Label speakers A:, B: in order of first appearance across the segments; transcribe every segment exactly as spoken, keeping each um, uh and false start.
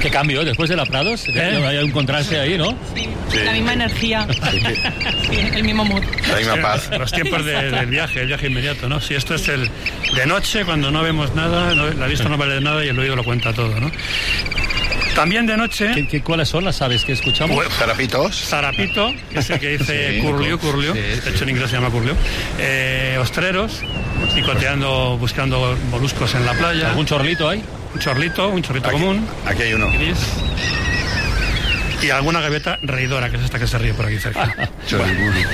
A: ¿Qué cambio? Después de la Prados, ¿eh? Hay un contraste ahí, ¿no?
B: Sí, sí. La misma energía, sí, el mismo mood.
C: La misma paz.
D: Los tiempos de, del viaje, el viaje inmediato, ¿no? Si esto es el de noche, cuando no vemos nada, no, la vista no vale nada y el oído lo cuenta todo, ¿no? También de noche...
A: ¿Qué, qué, ¿Cuáles son las aves que escuchamos?
C: Pues, zarapitos.
D: Zarapito, que es el que dice
C: sí,
D: curliu, curliu.
C: Sí,
D: De
C: sí.
D: hecho en inglés se llama curliu. Eh, ostreros, picoteando, buscando moluscos en la playa.
A: ¿Algún chorlito hay?
D: Un chorlito, un chorlito
C: Aquí,
D: común.
C: aquí hay uno.
D: Gris. Y alguna gaviota reidora, que es esta que se ríe por aquí cerca.
C: Choriburu.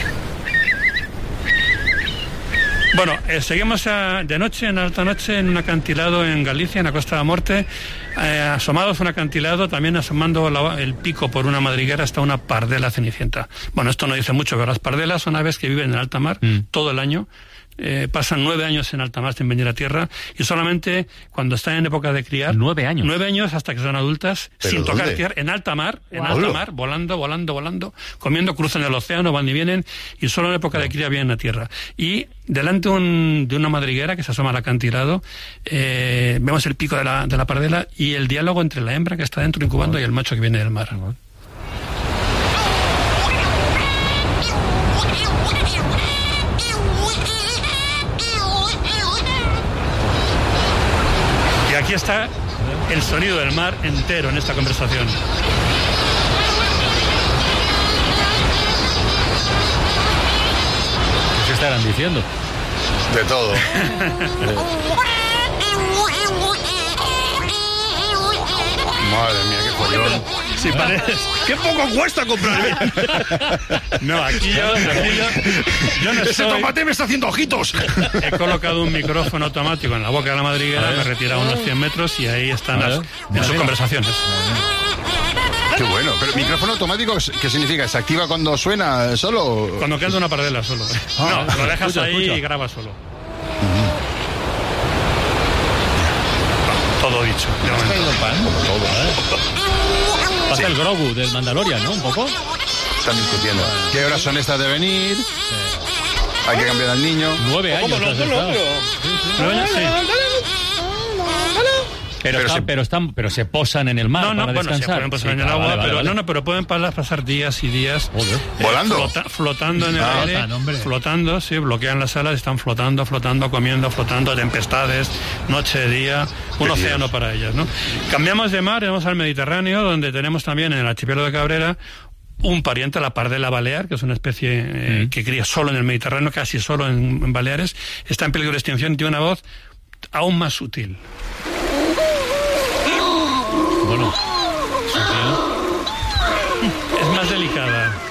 D: Bueno, eh, seguimos a, de noche, en alta noche, en un acantilado en Galicia, en la Costa de la Morte, eh, asomados a un acantilado, también asomando la, el pico por una madriguera hasta una pardela cenicienta. Bueno, esto no dice mucho, pero las pardelas son aves que viven en alta mar mm. todo el año. Eh, pasan nueve años en alta mar sin venir a tierra y solamente cuando están en época de criar...
A: ¿Nueve años?
D: Nueve años hasta que son adultas, sin
C: ¿dónde?
D: tocar tierra, en alta mar, en
C: Wow.
D: alta mar, volando, volando, volando, comiendo, cruzan el océano, van y vienen, y solo en época de cría vienen a tierra. Y delante un, de una madriguera que se asoma al acantilado, eh, vemos el pico de la, de la pardela y el diálogo entre la hembra que está dentro incubando y el macho que viene del mar. Y aquí está el sonido del mar entero en esta conversación.
A: ¿Qué estarán diciendo?
C: De todo. Madre mía, qué follón.
D: Sí, parece.
C: ¡Qué poco cuesta comprar!
D: No, aquí yo, aquí yo, yo no
C: ¡Ese
D: estoy...
C: tomate me está haciendo ojitos!
D: He colocado un micrófono automático en la boca de la madriguera, me he retirado unos cien metros y ahí están las, en sus conversaciones.
C: Qué bueno. Pero micrófono automático, ¿qué significa? ¿Se activa cuando suena solo?
D: Cuando canta una pardela solo.
C: Ah,
D: no, lo dejas
A: escucha,
D: ahí
A: escucha.
D: y graba solo. Todo dicho. de
A: ¿Has
D: momento.
A: traído pan?
C: Todo.
A: Pasa
C: Sí.
A: el Grogu del Mandalorian, ¿no? Un poco.
C: Están discutiendo. ¿Qué horas son estas de venir? Hay que cambiar al niño.
A: Nueve años. has estado.
D: Pero, sí.
A: Pero,
C: Pero
A: está-
C: se-
A: pero están, pero se posan en el mar
D: No, no,
A: para
D: bueno, se
A: descansar.
D: pueden pasar
A: Sí,
D: en el
A: claro,
D: agua,
A: vale, vale,
D: pero
A: vale.
D: no, no, pero pueden pa- pasar días y días
A: Joder.
D: eh,
C: ¿Volando?
D: flota- flotando en el
C: Ah,
D: aire,
A: flotan, hombre.
D: flotando, sí, bloquean las alas, están flotando, flotando, comiendo, flotando, tempestades, noche, día, un
C: Qué
D: océano
C: Dios.
D: para ellas, ¿no? Cambiamos de mar, vamos al Mediterráneo, donde tenemos también en el archipiélago de Cabrera un pariente, la pardela balear, que es una especie eh,
A: Mm.
D: que cría solo en el Mediterráneo, casi solo en, en Baleares, está en peligro de extinción y tiene una voz aún más sutil.
A: Bueno,
D: Es más delicada.